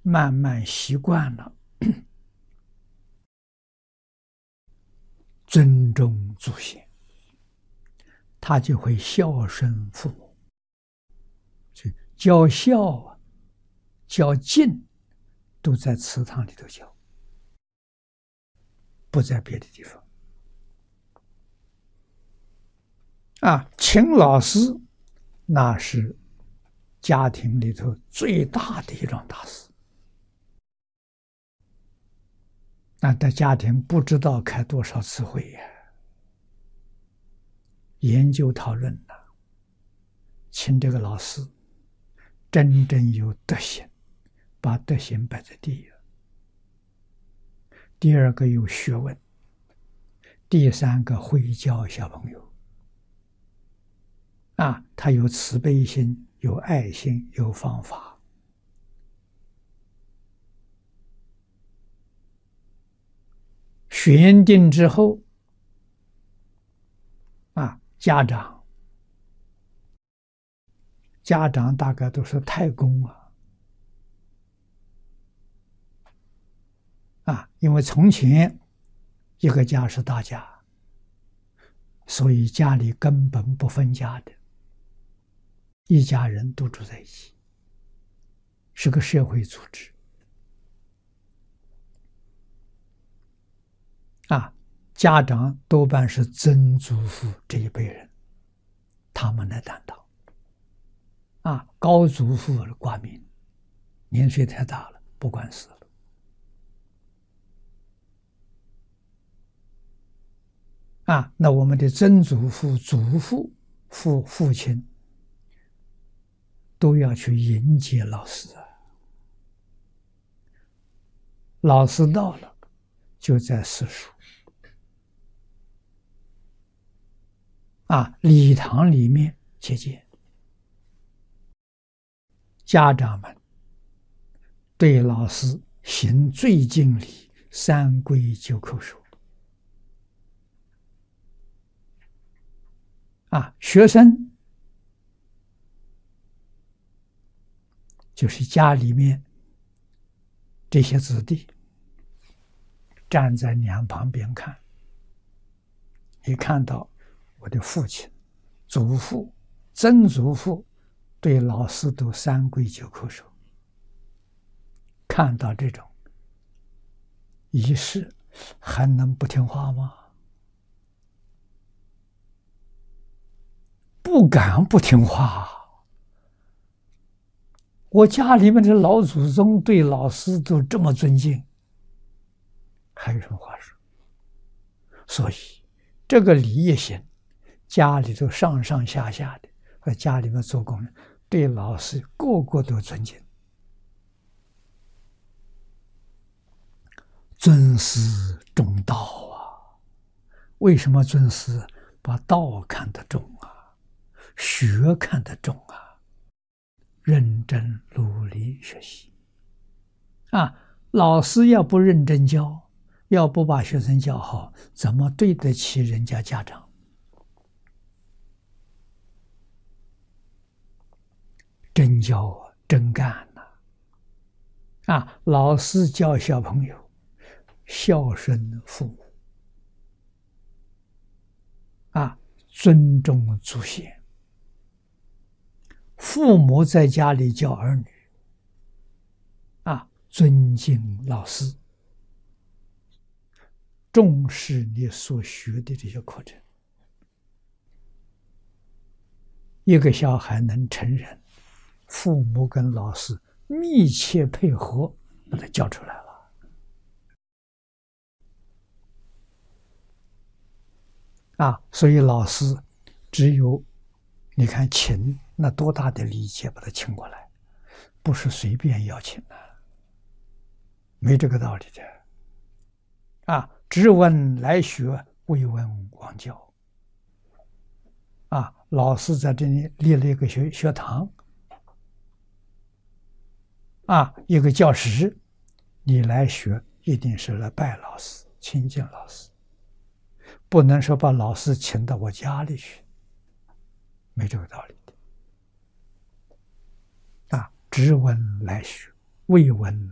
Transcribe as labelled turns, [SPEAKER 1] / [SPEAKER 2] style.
[SPEAKER 1] 慢慢习惯了尊重祖先，他就会孝顺父母。所以教孝啊，教敬都在祠堂里头教，不在别的地方。请老师那是家庭里头最大的一桩大事。在家庭不知道开多少次会呀，研究讨论了，请这个老师真正有德行，把德行摆在第一。第二个有学问，第三个会教小朋友。他有慈悲心，有爱心，有方法。选定之后，家长大概都是太公因为从前一个家是大家，所以家里根本不分家的，一家人都住在一起，是个社会组织。家长多半是曾祖父这一辈人，他们来担当。高祖父挂名，年岁太大了，不管事了。那我们的曾祖父、祖父、父亲都要去迎接老师老师到了，就在私塾礼堂里面接见。家长们对老师行最敬礼，三跪九叩首。学生就是家里面这些子弟，站在两旁边看，你看到我的父亲、祖父、曾祖父对老师都三跪九叩首，看到这种仪式，还能不听话吗？不敢不听话。我家里面的老祖宗对老师都这么尊敬，还有什么话说？所以这个礼仪行，家里头上上下下的和家里面做工人对老师个个都尊敬。尊师重道为什么尊师？把道看得重学看得重认真努力学习老师要不认真教，要不把学生教好，怎么对得起人家家长？真教真干老师教小朋友孝顺父母尊重祖先。父母在家里教儿女尊敬老师，重视你所学的这些课程。一个小孩能成人，父母跟老师密切配合，把他教出来了。所以老师只有你看请那多大的礼节把他请过来，不是随便邀请没这个道理的知闻来学，未闻往教老师在这里立了一个学堂一个教室，你来学一定是来拜老师，亲近老师，不能说把老师请到我家里去，没这个道理的知闻来学，未闻